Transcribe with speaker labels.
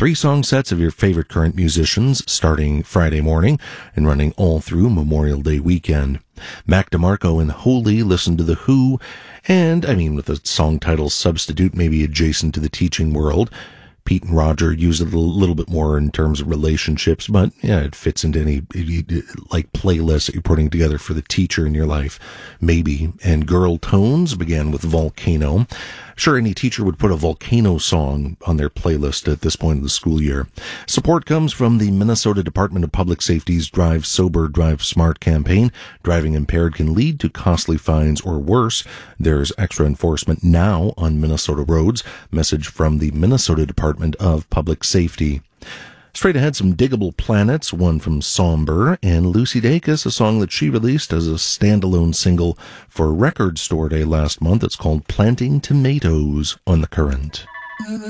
Speaker 1: 3 song sets of your favorite current musicians starting Friday morning and running all through Memorial Day weekend. Mac DeMarco and Holy listen to The Who, and, with a song title substitute maybe adjacent to the teaching world. Pete and Roger use it a little bit more in terms of relationships, but yeah, it fits into any playlist that you're putting together for the teacher in your life, maybe. And Girl Tones began with Volcano. Sure, any teacher would put a Volcano song on their playlist at this point of the school year. Support comes from the Minnesota Department of Public Safety's Drive Sober, Drive Smart campaign. Driving impaired can lead to costly fines or worse. There's extra enforcement now on Minnesota roads. Message from the Minnesota Department of Public Safety. Straight ahead, some Diggable Planets, one from Somber, and Lucy Dacus, a song that she released as a standalone single for Record Store Day last month. It's called Planting Tomatoes on The Current.